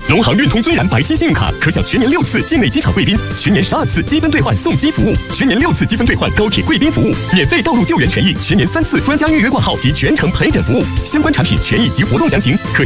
农行运通尊然白金信用卡可享全年6次境内机场贵宾，全年12次积分兑换送机服务，全年6次积分兑换高铁贵宾服务，免费道路救援权益，全年3次专家预约挂号及全程陪诊服务。相关产品权益及活动详情可